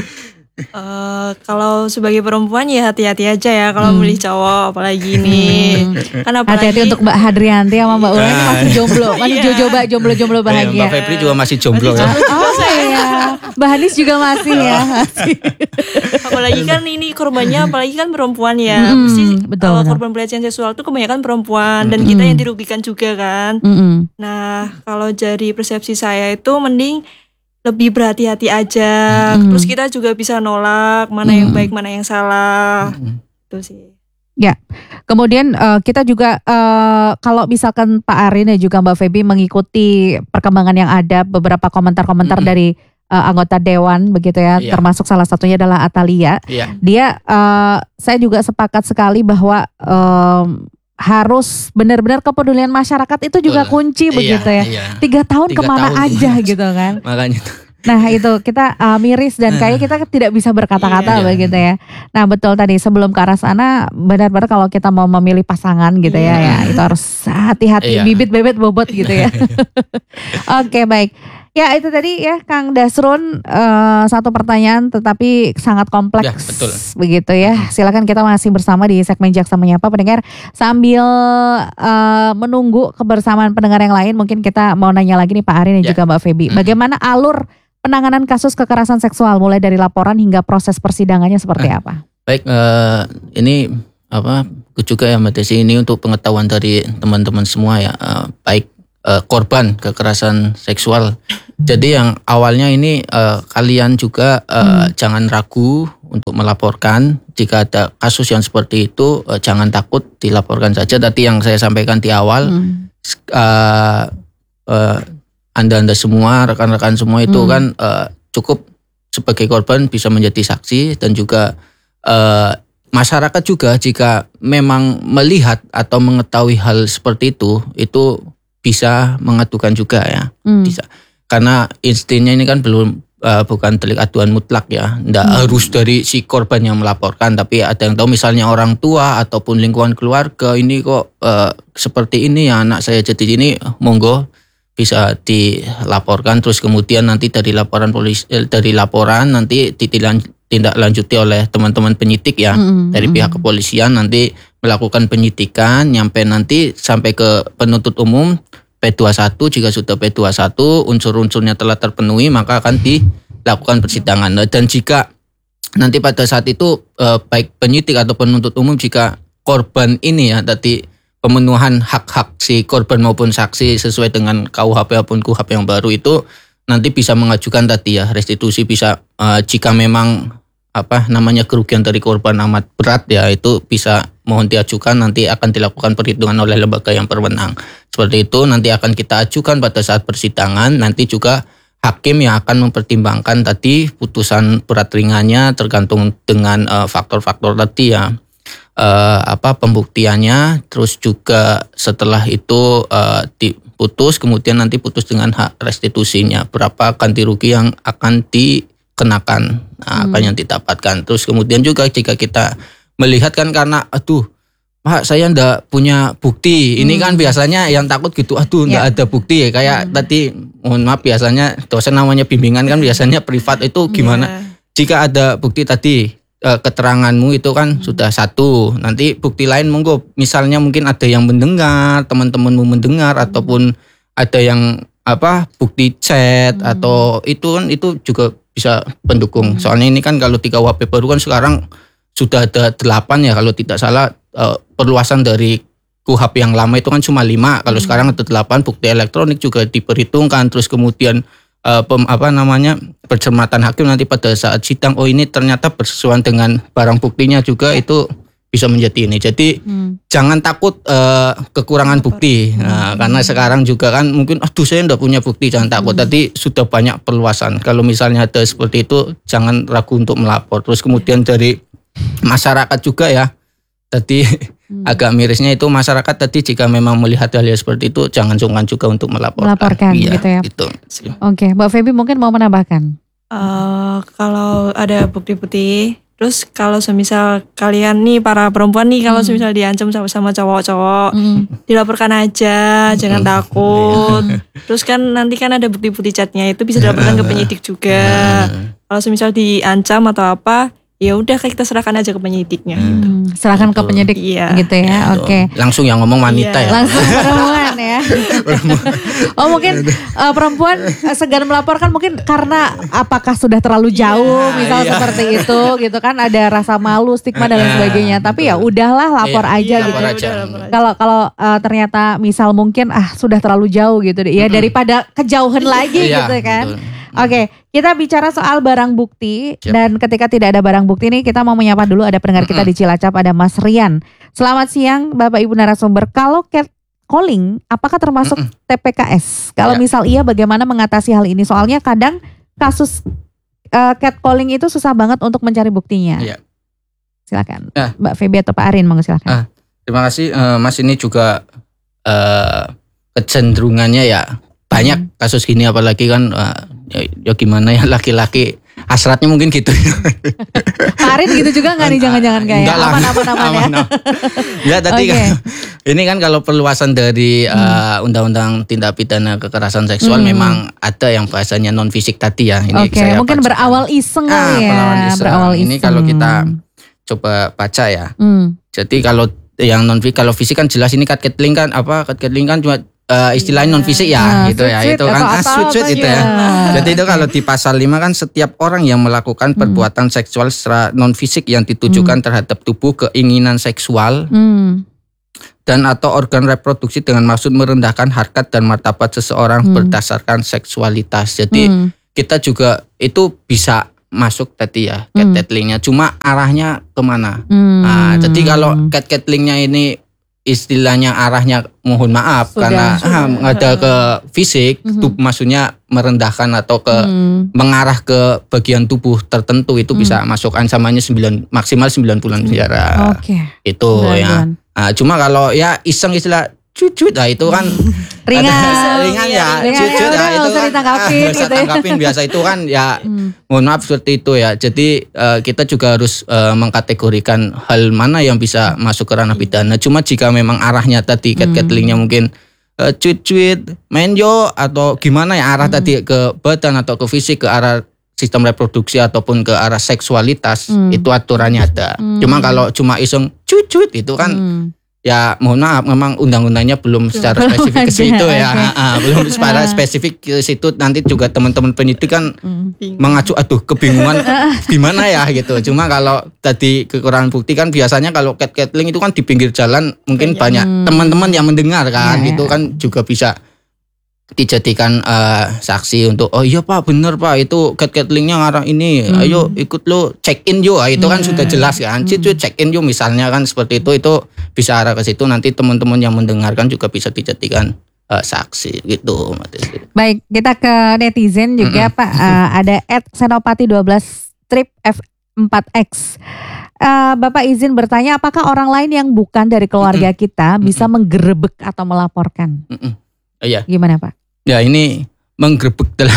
Uh, kalau sebagai perempuan ya hati-hati aja ya kalau hmm. milih cowok, apalagi ini. Hmm. Kan apalagi, hati-hati untuk Mbak Hadrianti sama Mbak Ulan masih jomblo, masih yeah. jomblo jomblo-jomblo bahagia. Mbak Febri juga masih jomblo masih ya. Jomblo oh iya. Mbak Hanis juga masih ya. Masih. Apalagi kan ini korbannya, apalagi kan perempuan ya. Hmm, Mesti betul, kalau betul. korban pelecehan seksual itu kebanyakan perempuan, dan kita yang dirugikan juga kan. Hmm. Nah kalau dari persepsi saya itu mending lebih berhati-hati aja. Mm. Terus kita juga bisa nolak mana mm. yang baik, mana yang salah. Mm. Itu sih. Ya, kemudian uh, kita juga uh, kalau misalkan Pak Arin dan juga Mbak Feby mengikuti perkembangan yang ada, beberapa komentar-komentar mm. dari uh, anggota Dewan begitu ya, yeah. termasuk salah satunya adalah Atalia. Yeah. Dia, uh, saya juga sepakat sekali bahwa um, harus benar-benar kepedulian masyarakat itu juga Betul. kunci Iya, begitu ya. iya. Tiga tahun Tiga kemana tahun, aja iya. gitu kan. Makanya Nah itu kita uh, miris dan kayak kita tidak bisa berkata-kata Iya. begitu ya. Nah betul tadi sebelum ke arah sana benar-benar kalau kita mau memilih pasangan gitu ya, ya itu harus hati-hati Iya. bibit bebet bobot gitu ya. Oke baik. Ya itu tadi ya Kang Dasrun uh, satu pertanyaan tetapi sangat kompleks Ya, betul. begitu ya. Silakan kita masih bersama di segmen Jaksa Menyapa pendengar sambil uh, menunggu kebersamaan pendengar yang lain. Mungkin kita mau nanya lagi nih Pak Arin dan Ya. juga Mbak Feby. Bagaimana alur penanganan kasus kekerasan seksual mulai dari laporan hingga proses persidangannya seperti apa? baik eh, ini apa juga ya Mbak Desi, ini untuk pengetahuan dari teman-teman semua ya, eh, baik eh, korban kekerasan seksual. Jadi yang awalnya ini eh, kalian juga eh, Hmm. jangan ragu untuk melaporkan. Jika ada kasus yang seperti itu eh, jangan takut, dilaporkan saja. Tadi yang saya sampaikan di awal, Hmm. eh, eh, Anda-anda semua, rekan-rekan semua itu Hmm. kan eh, cukup sebagai korban bisa menjadi saksi, dan juga eh, masyarakat juga jika memang melihat atau mengetahui hal seperti itu, itu bisa mengadukan juga ya, Hmm. bisa. Karena instingnya ini kan belum eh, bukan delik aduan mutlak ya, tidak Hmm. harus dari si korban yang melaporkan, tapi ada yang tahu misalnya orang tua ataupun lingkungan keluarga ini kok eh, seperti ini ya anak saya jadi ini, monggo bisa dilaporkan, terus kemudian nanti dari laporan polisi eh, dari laporan nanti ditindak lanjuti oleh teman-teman penyidik ya, Mm-mm, dari mm-mm. pihak kepolisian nanti melakukan penyidikan nyampe nanti sampai ke penuntut umum P dua puluh satu. Jika sudah P dua puluh satu unsur-unsurnya telah terpenuhi maka akan dilakukan persidangan. Nah, dan jika nanti pada saat itu eh, baik penyidik atau penuntut umum, jika korban ini ya tadi pemenuhan hak-hak si korban maupun saksi sesuai dengan K U H P maupun K U H P yang baru itu, nanti bisa mengajukan tadi ya restitusi, bisa eh, jika memang apa namanya kerugian dari korban amat berat ya, itu bisa mohon diajukan, nanti akan dilakukan perhitungan oleh lembaga yang berwenang. Seperti itu nanti akan kita ajukan pada saat persidangan, nanti juga hakim yang akan mempertimbangkan tadi putusan berat ringannya tergantung dengan eh, faktor-faktor tadi ya. Uh, apa pembuktiannya, terus juga setelah itu uh, diputus, kemudian nanti putus dengan hak restitusinya, berapa ganti rugi yang akan dikenakan, nah, apa yang didapatkan. Terus kemudian juga jika kita melihat kan karena aduh Pak saya ndak punya bukti, ini kan biasanya yang takut gitu, aduh ndak Ya. ada bukti ya, kayak tadi mohon maaf biasanya dosen namanya bimbingan kan biasanya privat itu gimana, Iya. jika ada bukti tadi eh, keteranganmu itu kan sudah satu, nanti bukti lain monggo, misalnya mungkin ada yang mendengar, teman-temanmu mendengar, ataupun ada yang apa bukti chat atau itu kan, itu juga bisa pendukung. Soalnya ini kan kalau di K U H P baru kan sekarang sudah ada delapan ya kalau tidak salah, eh, perluasan dari K U H P yang lama itu kan cuma lima, kalau sekarang ada delapan, bukti elektronik juga diperhitungkan, terus kemudian Uh, pem, apa namanya pencermatan hakim nanti pada saat sidang, oh ini ternyata bersesuaian dengan barang buktinya juga, itu bisa menjadi ini. Jadi Hmm. jangan takut uh, kekurangan bukti. Nah, karena sekarang juga kan mungkin aduh saya enggak punya bukti, jangan takut. Tadi sudah banyak perluasan. Kalau misalnya ada seperti itu jangan ragu untuk melapor. Terus kemudian dari masyarakat juga ya. Tadi agak mirisnya itu masyarakat tadi jika memang melihat hal yang seperti itu jangan sungkan juga untuk melaporkan. Melaporkan, Iya, gitu ya. Gitu. Oke, Mbak Feby mungkin mau menambahkan. Eh, kalau ada bukti-bukti, terus kalau semisal kalian nih para perempuan nih, kalau semisal diancam sama, sama cowok-cowok, Hmm. dilaporkan aja, jangan takut. Terus kan nanti kan ada bukti-bukti chatnya, itu bisa dilaporkan ke penyidik juga. Kalau semisal diancam atau apa, ya udah kita serahkan aja ke penyidiknya. Hmm, serahkan ke Betul. penyidik Iya. gitu ya. Oke. Langsung yang ngomong wanita Iya. ya. Langsung perempuan ya. Oh mungkin eh, perempuan eh, segan melaporkan mungkin karena apakah sudah terlalu jauh, misal iya. seperti itu gitu kan, ada rasa malu, stigma dan lain Ah, sebagainya. Tapi ya betul. udahlah lapor Iya, aja Iya, gitu. lapor udah, aja. lapor aja. Kalau kalau eh, ternyata misal mungkin ah sudah terlalu jauh gitu deh. Ya daripada kejauhan lagi Iya, gitu kan. betul. Oke, kita bicara soal barang bukti. Siap. Dan ketika tidak ada barang bukti nih, kita mau menyapa dulu ada pendengar kita di Cilacap, ada Mas Rian. Selamat siang Bapak Ibu narasumber. Kalau catcalling apakah termasuk T P K S? Kalau Ya. misal iya, bagaimana mengatasi hal ini? Soalnya kadang kasus eh, catcalling itu susah banget untuk mencari buktinya. Iya. Silakan Ya. Mbak Feby atau Pak Arin, monggo silakan. Ah. Terima kasih uh, Mas, ini juga uh, kecenderungannya ya banyak hmm. kasus gini, apalagi kan uh, ya, ya gimana ya, laki-laki hasratnya mungkin gitu. Pak Arin gitu juga nggak nih, jangan-jangan kayak aman-aman ya? Ya tadi okay. kan, ini kan kalau perluasan dari uh, undang-undang tindak pidana kekerasan seksual hmm. memang ada yang bahasanya non fisik tadi ya. Ini Oke, okay. mungkin baca. berawal iseng ah, ya. Iseng. Berawal iseng. Ini kalau kita coba baca ya. Hmm. Jadi kalau yang non fisik, kalau fisik kan jelas ini catcalling kan apa? Catcalling kan cuma uh, istilahnya non fisik ya, nah, gitu ya. Itu kan ah, sweet-sweet itu ya. Jadi itu kalau di pasal lima kan setiap orang yang melakukan perbuatan hmm. seksual secara non fisik yang ditujukan hmm. terhadap tubuh, keinginan seksual hmm. dan atau organ reproduksi dengan maksud merendahkan harkat dan martabat seseorang hmm. berdasarkan seksualitas. Jadi hmm. kita juga itu bisa masuk tadi ya catcallingnya, hmm. cuma arahnya kemana? Hmm. Nah, jadi kalau catcallingnya ini istilahnya arahnya mohon maaf Sudah, karena sudah. Ah, ada ke fisik, hmm. tubuh, maksudnya merendahkan atau ke hmm. mengarah ke bagian tubuh tertentu, itu hmm. bisa masuk ancamannya sembilan maksimal sembilan bulan penjara. Oke. Okay. Itu Benar, ya. Nah, cuma kalau ya iseng istilah cucut, nah itu kan ringan, ada, ringan ya, cucut, nah itu kan ditangkapin, bisa gitu tangkapin ya. Biasa itu kan ya, hmm. mohon maaf seperti itu ya. Jadi uh, kita juga harus uh, mengkategorikan hal mana yang bisa masuk ke ranah pidana. Cuma jika memang arahnya tadi catcallingnya mungkin uh, cuit-cuit, main yo atau gimana ya arah hmm. tadi ke badan atau ke fisik, ke arah sistem reproduksi ataupun ke arah seksualitas, hmm. itu aturannya ada. Hmm. Cuma kalau cuma iseng cuit-cuit itu kan hmm. ya mohon maaf, memang undang-undangnya belum secara spesifik ke situ ya, okay. ah, belum secara spesifik ke situ. Nanti juga teman-teman penyidik kan mm. mengacu, aduh kebingungan gimana ya gitu. Cuma kalau tadi kekurangan bukti kan biasanya kalau catcalling itu kan di pinggir jalan mungkin banyak mm. teman-teman yang mendengar kan, yeah, gitu kan juga bisa dijadikan uh, saksi untuk oh iya Pak, bener Pak, itu catcallingnya ngarang ini, hmm. ayo ikut lo check in yuk, itu kan hmm. sudah jelas kan, hmm. check in yuk misalnya kan seperti itu, itu bisa arah ke situ. Nanti teman-teman yang mendengarkan juga bisa dijadikan uh, saksi gitu. Baik, kita ke netizen juga mm-hmm. Pak, uh, ada at senopati dua belas strip F empat X. Uh, Bapak izin bertanya, apakah orang lain yang bukan dari keluarga mm-hmm. kita bisa mm-hmm. menggerebek atau melaporkan? Mm-hmm. Iya. Gimana Pak? Ya ini menggerebek dalam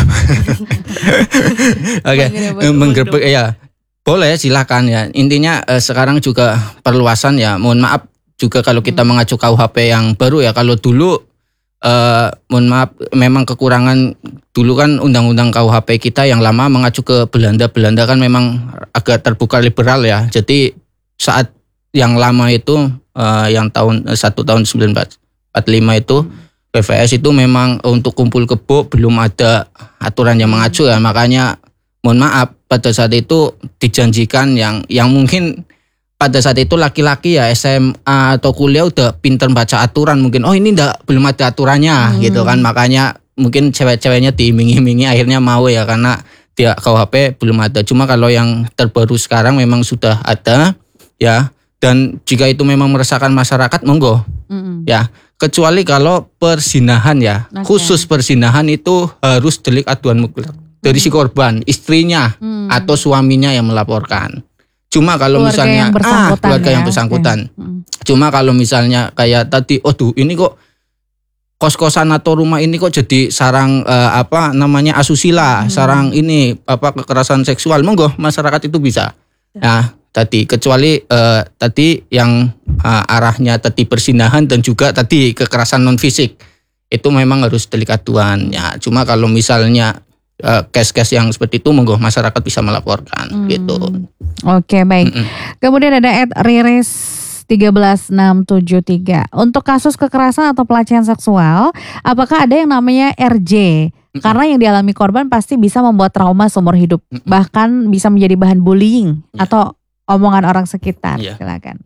Oke, okay. menggerebek ya. Boleh, silakan ya. Intinya eh, sekarang juga perluasan ya. Mohon maaf juga kalau kita hmm. mengacu K U H P yang baru ya. Kalau dulu eh, mohon maaf memang kekurangan dulu kan undang-undang K U H P kita yang lama mengacu ke Belanda. Belanda kan memang agak terbuka liberal ya. Jadi saat yang lama itu eh, yang tahun satu tahun seribu sembilan ratus empat puluh lima itu P V S itu memang untuk kumpul kebo belum ada aturan yang mengacu ya, makanya mohon maaf pada saat itu dijanjikan yang yang mungkin pada saat itu laki-laki ya S M A atau kuliah udah pinter baca aturan mungkin, oh ini enggak, belum ada aturannya hmm. gitu kan, makanya mungkin cewek-ceweknya diiming-imingi akhirnya mau ya karena dia K U H P belum ada. Cuma kalau yang terbaru sekarang memang sudah ada ya, dan jika itu memang meresahkan masyarakat monggo hmm. ya. Kecuali kalau persinahan ya, okay. khusus persinahan itu harus delik aduan mutlak dari si korban, istrinya hmm. atau suaminya yang melaporkan. Cuma kalau keluarga misalnya yang ah keluarga ya, yang bersangkutan. Okay. Hmm. Cuma kalau misalnya kayak tadi, aduh ini kok kos-kosan atau rumah ini kok jadi sarang uh, apa namanya asusila, hmm. sarang ini apa kekerasan seksual, monggo masyarakat itu bisa. Nah, tadi kecuali uh, tadi yang uh, arahnya tadi persinahan dan juga tadi kekerasan non fisik itu memang harus delik aduan ya. Cuma kalau misalnya uh, case-case yang seperti itu monggo masyarakat bisa melaporkan hmm. gitu. Oke, baik. Mm-mm. Kemudian ada at Riris tiga belas enam tujuh tiga. Untuk kasus kekerasan atau pelecehan seksual, apakah ada yang namanya R J? Mm-mm. Karena yang dialami korban pasti bisa membuat trauma seumur hidup, Mm-mm. bahkan bisa menjadi bahan bullying yeah. atau omongan orang sekitar. Yeah. Silakan.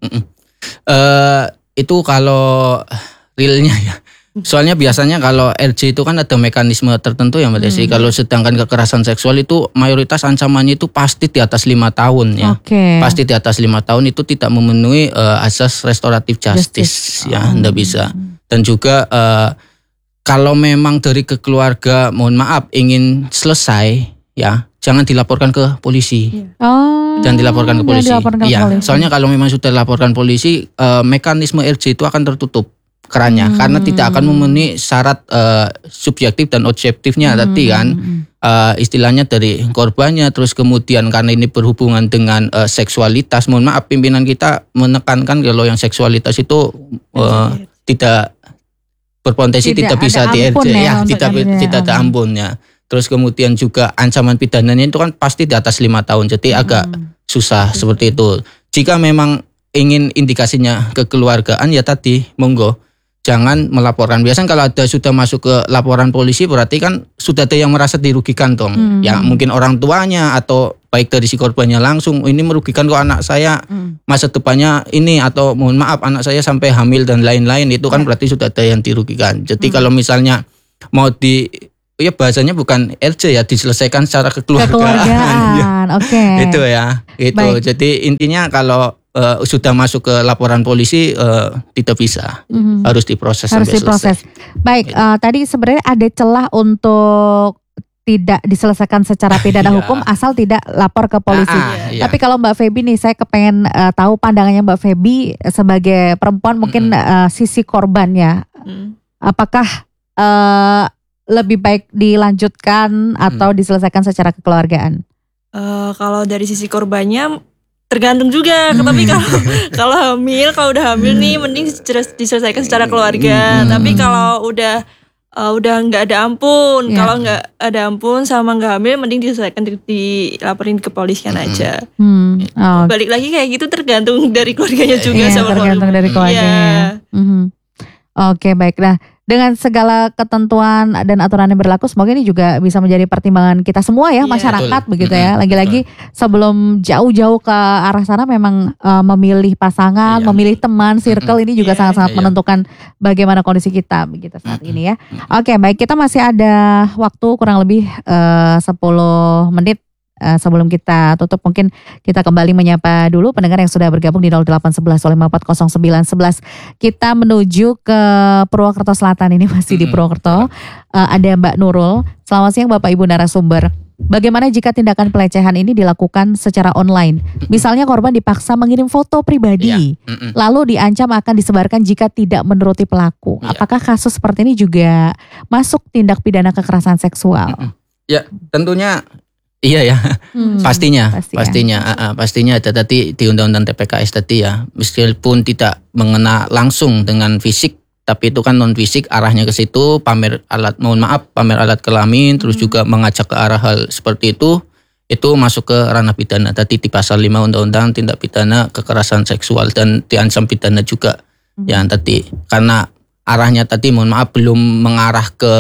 Uh, itu kalau realnya ya. Soalnya biasanya kalau R J itu kan ada mekanisme tertentu ya Mbak Desi. Hmm. Kalau sedangkan kekerasan seksual itu mayoritas ancamannya itu pasti di atas lima tahun ya. Okay. Pasti di atas lima tahun itu tidak memenuhi uh, asas restoratif justice, justice. ya, oh. Nggak bisa. Dan juga uh, kalau memang dari keluarga mohon maaf ingin selesai ya, jangan dilaporkan ke polisi. Oh, Jangan dilaporkan ke jangan polisi. dilaporkan ke Iya, polisi. soalnya kalau memang sudah dilaporkan polisi, eh, mekanisme R J itu akan tertutup kerannya Hmm. karena tidak akan memenuhi syarat eh, subjektif dan objektifnya tadi kan. Eh, istilahnya dari korbannya, terus kemudian karena ini berhubungan dengan eh, seksualitas. Mohon maaf, pimpinan kita menekankan kalau yang seksualitas itu eh, tidak berpotensi Tidak tidak, ada bisa di R ampun J ya ya, untuk tidak ini ya. tidak ada ampun ya. Terus kemudian juga ancaman pidananya itu kan pasti di atas lima tahun, jadi agak susah seperti itu. Jika memang ingin indikasinya kekeluargaan ya tadi monggo jangan melaporkan. Biasanya kalau ada sudah masuk ke laporan polisi berarti kan sudah ada yang merasa dirugikan dong. Hmm. Ya mungkin orang tuanya atau baik dari si korbannya langsung, ini merugikan kok anak saya masa depannya ini, atau mohon maaf anak saya sampai hamil dan lain-lain, itu kan berarti sudah ada yang dirugikan. Jadi kalau misalnya mau di ya bahasanya bukan R J ya, diselesaikan secara kekeluargaan. Kekeluargaan, oke. Itu ya, itu. Baik. Jadi intinya kalau uh, sudah masuk ke laporan polisi uh, tidak bisa, Mhm. harus diproses Harus sampai diproses. selesai. Baik, Gitu. eh, tadi sebenarnya ada celah untuk tidak diselesaikan secara pidana Iya. hukum asal tidak lapor ke polisi. Ah, iya. Tapi kalau Mbak Feby nih, saya kepengen eh, tahu pandangannya Mbak Feby sebagai perempuan, mungkin eh, sisi korbannya, Hmm. apakah eh, lebih baik dilanjutkan atau diselesaikan secara kekeluargaan? Eh, kalau dari sisi korbannya tergantung juga. Tapi kalau kalau hamil, kalau udah hamil nih, mending diselesaikan diselesaikan secara keluarga. Tapi kalau udah eh, udah nggak ada ampun, Ya. kalau nggak ada ampun sama nggak hamil, mending diselesaikan di, dilaporin ke polisian aja. Hmm, oh, Balik lagi kayak gitu tergantung dari keluarganya iya, juga sama tergantung keluarga. dari keluarganya. Iya. Mhm. Oke, baik. Nah, dengan segala ketentuan dan aturan yang berlaku, semoga ini juga bisa menjadi pertimbangan kita semua ya, Iya. masyarakat Betul. begitu ya. Mm-mm, Lagi-lagi sebelum jauh-jauh ke arah sana, memang eh, memilih pasangan, Iya. memilih teman, circle ini juga Iya. sangat-sangat Iya. menentukan bagaimana kondisi kita begitu saat Mm-mm. ini ya. Oke, baik. Kita masih ada waktu kurang lebih eh, sepuluh menit. Eh, sebelum kita tutup, mungkin kita kembali menyapa dulu pendengar yang sudah bergabung di nol delapan satu satu lima empat nol sembilan satu satu. Kita menuju ke Purwokerto Selatan, ini masih di Mm-mm. Purwokerto. Eh, ada Mbak Nurul. Selamat siang Bapak Ibu narasumber. Bagaimana jika tindakan pelecehan ini dilakukan secara online? Misalnya korban dipaksa mengirim foto pribadi, Mm-mm. lalu diancam akan disebarkan jika tidak menuruti pelaku. Iya. Apakah kasus seperti ini juga masuk tindak pidana kekerasan seksual? Ya tentunya iya ya. Hmm. Pastinya, Pasti ya. pastinya, ah, ah, pastinya ada tadi di Undang-Undang T P K S tadi ya, meskipun tidak mengena langsung dengan fisik, tapi itu kan non fisik, arahnya ke situ, pamer alat, mohon maaf, pamer alat kelamin, terus juga mengajak ke arah hal seperti itu, itu masuk ke ranah pidana. Tadi di pasal lima Undang-Undang Tindak Pidana Kekerasan Seksual dan diancam pidana juga, yang tadi karena arahnya tadi, mohon maaf, belum mengarah ke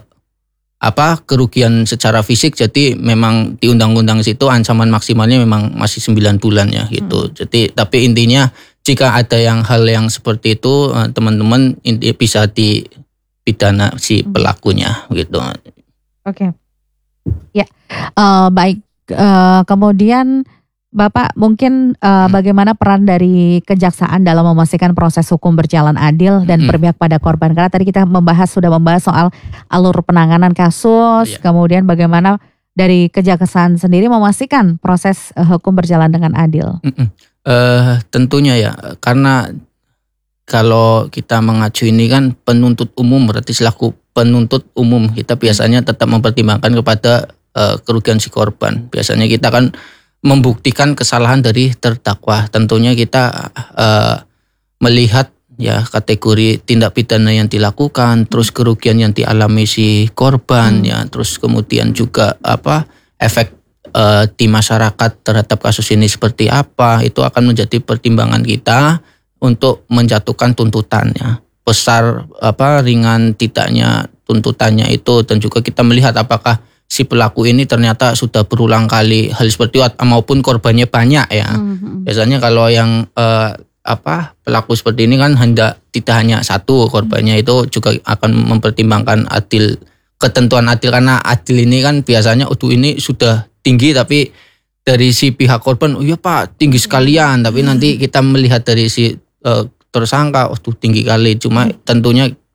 apa kerugian secara fisik, jadi memang di undang-undang situ ancaman maksimalnya memang masih sembilan bulan ya gitu. Jadi tapi intinya jika ada yang hal yang seperti itu, eh, teman-teman inti bisa dipidana si pelakunya gitu. Oke. Ya, eh, baik. Eh, kemudian Bapak mungkin eh, bagaimana peran dari kejaksaan dalam memastikan proses hukum berjalan adil dan Hmm. berpihak pada korban? Karena tadi kita membahas sudah membahas soal alur penanganan kasus, Iya. kemudian bagaimana dari kejaksaan sendiri memastikan proses eh, hukum berjalan dengan adil. Mm-mm. Eh, tentunya ya, karena kalau kita mengacu ini kan penuntut umum, berarti selaku penuntut umum kita biasanya tetap mempertimbangkan kepada eh, kerugian si korban. Biasanya kita kan membuktikan kesalahan dari terdakwa. Tentunya kita eh, melihat ya kategori tindak pidana yang dilakukan, terus kerugian yang dialami si korban, ya, terus kemudian juga apa efek eh, di masyarakat terhadap kasus ini seperti apa, itu akan menjadi pertimbangan kita untuk menjatuhkan tuntutannya. Besar apa ringan tidaknya tuntutannya itu, dan juga kita melihat apakah si pelaku ini ternyata sudah berulang kali hal seperti itu maupun korbannya banyak ya. Biasanya kalau yang eh, apa pelaku seperti ini kan hendak tidak hanya satu korbannya, itu juga akan mempertimbangkan adil, ketentuan adil, karena adil ini kan biasanya aduh ini sudah tinggi tapi dari si pihak korban oh iya Pak tinggi sekalian, tapi nanti kita melihat dari si eh, tersangka aduh tinggi kali. Cuma tentunya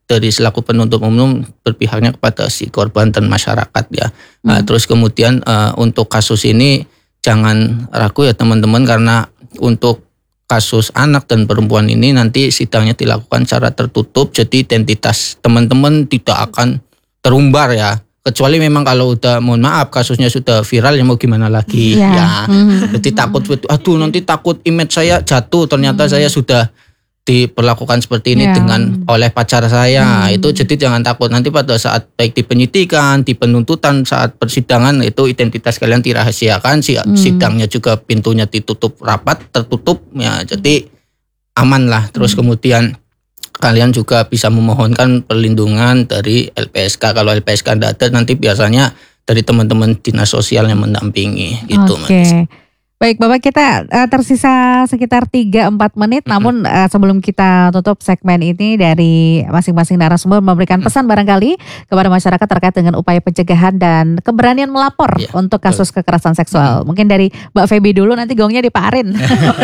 dari selaku penuntut umum berpihaknya kepada si korban dan masyarakat ya. Nah, Hmm. terus kemudian uh, untuk kasus ini jangan ragu ya teman-teman, karena untuk kasus anak dan perempuan ini nanti sidangnya dilakukan secara tertutup, jadi identitas teman-teman tidak akan terumbar ya. Kecuali memang kalau udah mohon maaf kasusnya sudah viral ya mau gimana lagi Iya. ya. Hmm. Jadi takut, aduh nanti takut image saya jatuh, ternyata saya sudah diperlakukan seperti ini Ya. dengan oleh pacar saya. Itu jadi jangan takut, nanti pada saat baik di penyidikan, di penuntutan, saat persidangan itu identitas kalian dirahasiakan, si sidangnya juga pintunya ditutup rapat, tertutup ya, jadi aman lah. Terus kemudian kalian juga bisa memohonkan perlindungan dari L P S K. Kalau L P S K tidak ada, nanti biasanya dari teman-teman dinas sosial yang mendampingi gitu. Oke. Mas. Baik Bapak, kita uh, tersisa sekitar tiga sampai empat menit. Mm-mm. Namun uh, sebelum kita tutup segmen ini, dari masing-masing narasumber memberikan pesan barangkali kepada masyarakat terkait dengan upaya pencegahan dan keberanian melapor Ya, untuk kasus kekerasan seksual. Mungkin dari Mbak Feby dulu, nanti gongnya di Pak Arin.